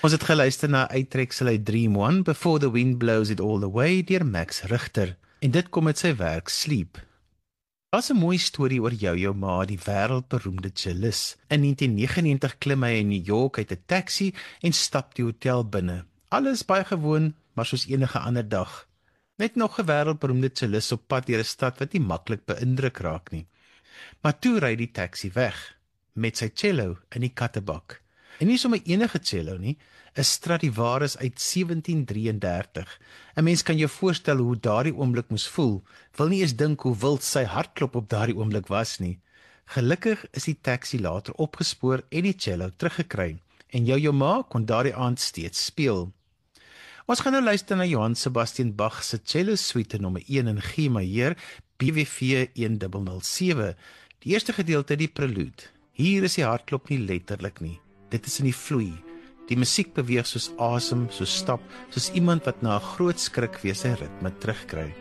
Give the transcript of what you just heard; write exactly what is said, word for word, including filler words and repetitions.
Ons het geluister na uittreksel uit Dream One, Before the Wind Blows It All Away, deur Max Richter. En dit kom met sy werk Sleep. Daar's 'n mooi storie oor Yo-Yo Ma, die wêreldberoemde cellist. In negentien negenentig klim hy in New York uit 'n taxi en stap die hotel binne. Alles baie gewoon, maar soos enige ander dag. Net nog 'n wêreldberoemde cellist op pad deur 'n stad wat nie maklik beïndruk raak nie. Maar toe ry die taxi weg, met sy cello in die kattebak. En nie sommer enige cello nie, 'n Stradivarius uit sewentien drieëndertig. 'n Mens kan jou voorstel hoe daardie oomblik moes voel, wil nie eens dink hoe wild sy hartklop op daardie oomblik was nie. Gelukkig is die taxi later opgespoor en die cello teruggekry, en Yo-Yo Ma kon daardie aand steeds speel. Ons gaan nou luister na Johann Sebastian Bach se cello suite nommer een in G majeur, B W V een nul nul sewe. Die eerste gedeelte, die prelude. Hier is die hartklop nie letterlik nie. Dit is in die vloei. Die musiek beweeg soos asem, soos stap, soos iemand wat na 'n groot skrik weer sy ritme terugkry.